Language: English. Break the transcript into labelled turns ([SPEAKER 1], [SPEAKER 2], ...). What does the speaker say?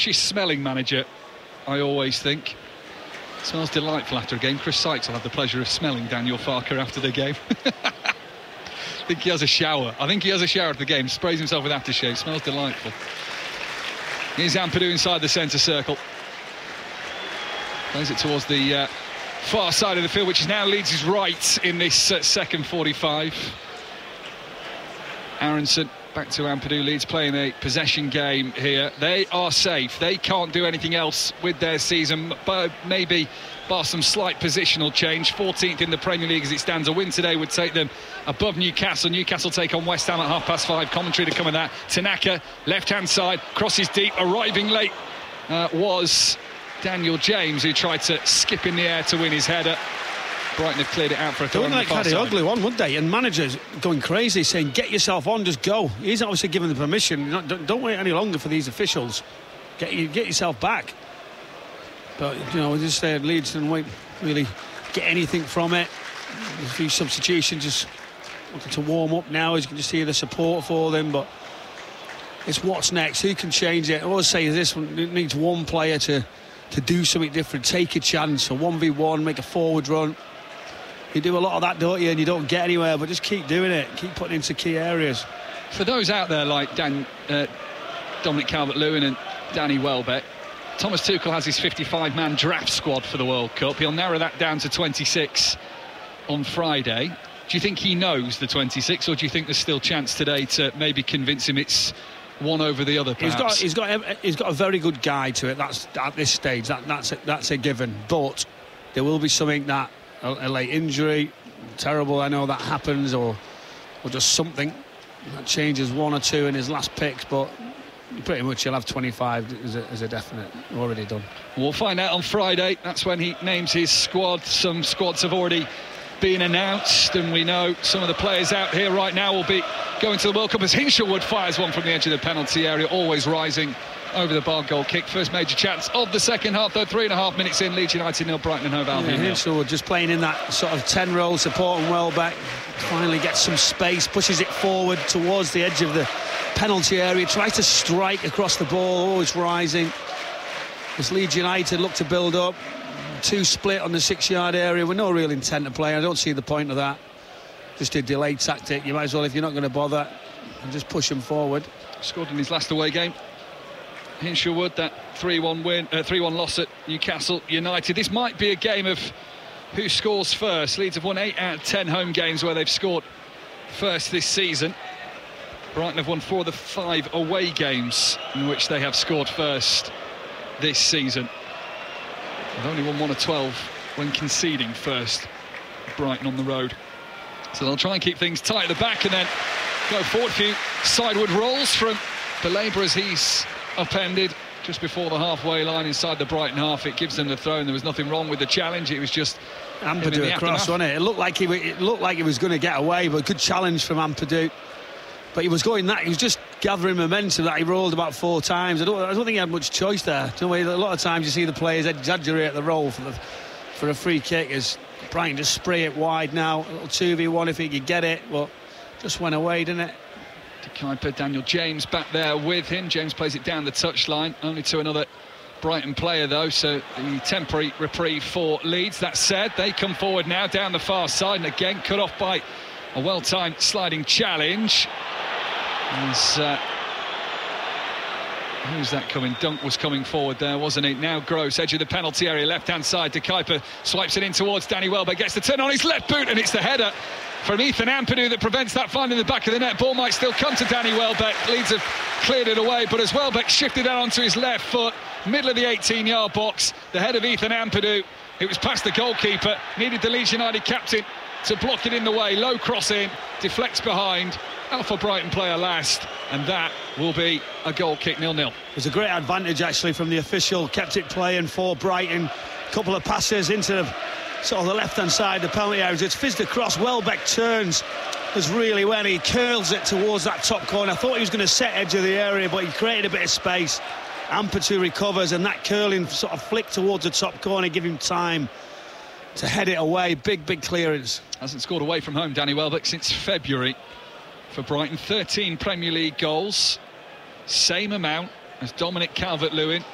[SPEAKER 1] freshest smelling manager, I always think. Smells delightful after a game. Chris Sykes will have the pleasure of smelling Daniel Farke after the game. I think he has a shower. After the game. Sprays himself with aftershave. Smells delightful. Here's Ampadu inside the centre circle. Plays it towards the far side of the field, which is now Leeds' right in this second 45. Aronson back to Ampadu. Leeds playing a possession game here. They are safe. They can't do anything else with their season, but maybe bar some slight positional change. 14th in the Premier League as it stands. A win today would take them above Newcastle. Newcastle take on West Ham at 5:30. Commentary to come with that. Tanaka, left-hand side, crosses deep. Arriving late was Daniel James, who tried to skip in the air to win his header. Brighton have cleared it out for a throw on the far side. They ugly one, wouldn't they?
[SPEAKER 2] And managers going crazy, saying, get yourself on, just go. He's obviously given the permission. Don't wait any longer for these officials. Get yourself back. But, you know, just Leeds didn't really get anything from it. There's a few substitutions, just wanted to warm up now, as you can just hear the support for them. But it's what's next. Who can change it? I always say this one, it needs one player to do something different, take a chance, a 1v1, make a forward run. You do a lot of that, don't you, and you don't get anywhere, but just keep doing it, keep putting it into key areas.
[SPEAKER 1] For those out there like Dominic Calvert-Lewin and Danny Welbeck, Thomas Tuchel has his 55-man draft squad for the World Cup. He'll narrow that down to 26 on Friday. Do you think he knows the 26, or do you think there's still chance today to maybe convince him it's one over the other, perhaps?
[SPEAKER 2] He's got a very good guide to it. That's at this stage. That's a given. But there will be something that a late injury, terrible. I know that happens, or just something that changes one or two in his last picks. But pretty much he'll have 25 as a definite already done.
[SPEAKER 1] We'll find out on Friday. That's when he names his squad. Some squads have already been announced, and we know some of the players out here right now will be going to the World Cup as Hinshelwood fires one from the edge of the penalty area, always rising over the bar goal kick. First major chance of the second half, though. 3.5 minutes in, Leeds United 0, Brighton and Hove Albion 0.
[SPEAKER 2] Hinshelwood just playing in that sort of 10 role, supporting Welbeck. Finally gets some space, pushes it forward towards the edge of the penalty area, tries to strike across the ball, always rising. As Leeds United look to build up, two split on the 6-yard area with no real intent to play. I don't see the point of that. Just a delayed tactic. You might as well, if you're not going to bother, and just push them forward.
[SPEAKER 1] Scored in his last away game. Hinshelwood, that 3-1 loss at Newcastle United. This might be a game of who scores first. Leeds have won 8 out of 10 home games where they've scored first this season. Brighton have won 4 of the 5 away games in which they have scored first this season. They've only won 1 of 12 when conceding first. Brighton on the road. So they'll try and keep things tight at the back and then go forward. A few sideward rolls from Belabor as he's upended just before the halfway line inside the Brighton half. It gives them the throw, and there was nothing wrong with the challenge. It was just
[SPEAKER 2] Ampadu across, wasn't it? It looked like he was going to get away, but a good challenge from Ampadu. But he was just gathering momentum. That he rolled about 4 times. I don't think he had much choice there. A lot of times you see the players exaggerate the roll for a free kick. As Brighton just spray it wide now, a little 2v1 if he could get it, but just went away, didn't it?
[SPEAKER 1] De Kuyper, Daniel James back there with him. James plays it down the touchline, only to another Brighton player though, so the temporary reprieve for Leeds. That said, they come forward now down the far side, and again cut off by a well-timed sliding challenge. Who's that coming? Dunk was coming forward there, wasn't he? Now Gross, edge of the penalty area, left-hand side. De Kuyper swipes it in towards Danny Welbeck, gets the turn on his left boot, and it's the header from Ethan Ampadu that prevents that finding the back of the net. Ball might still come to Danny Welbeck. Leeds have cleared it away, but as Welbeck shifted that onto his left foot, middle of the 18-yard box, the head of Ethan Ampadu, it was past the goalkeeper, needed the Leeds United captain to block it in the way. Low cross in, deflects behind. Alpha Brighton player last, and that will be a goal kick, 0-0.
[SPEAKER 2] It was a great advantage actually from the official, kept it playing for Brighton. A couple of passes into the sort of the left-hand side, the penalty area. It's fizzed across. Welbeck turns as really when he curls it towards that top corner. I thought he was going to set edge of the area, but he created a bit of space. Ampadu recovers, and that curling sort of flick towards the top corner, give him time to head it away. Big clearance.
[SPEAKER 1] Hasn't scored away from home, Danny Welbeck, since February. For Brighton, 13 Premier League goals, same amount as Dominic Calvert-Lewin,